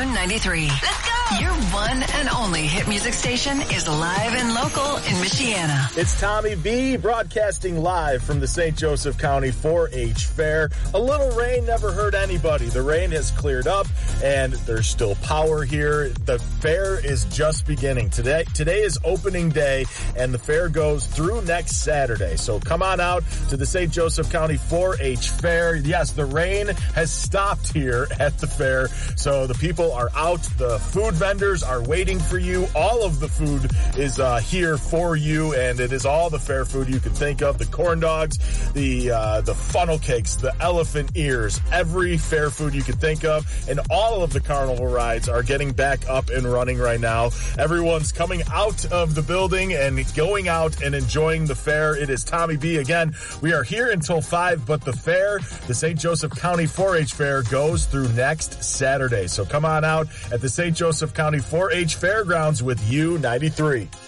U93. Let's go! Your one and only hit music station is live and local in Michiana. It's Tommy B broadcasting live from the St. Joseph County 4-H Fair. A little rain never hurt anybody. The rain has cleared up and there's still power here. The fair is just beginning. Today is opening day and the fair goes through next Saturday. So come on out to the St. Joseph County 4-H Fair. Yes, the rain has stopped here at the fair. So the people are out. The food vendors are waiting for you. All of the food is here for you, and it is all the fair food you can think of. The corn dogs, the funnel cakes, the elephant ears, every fair food you can think of, and all of the carnival rides are getting back up and running right now. Everyone's coming out of the building and going out and enjoying the fair. It is Tommy B again. We are here until 5, but the fair, the St. Joseph County 4-H Fair, goes through next Saturday. So come on out at the St. Joseph County 4-H Fairgrounds with U93.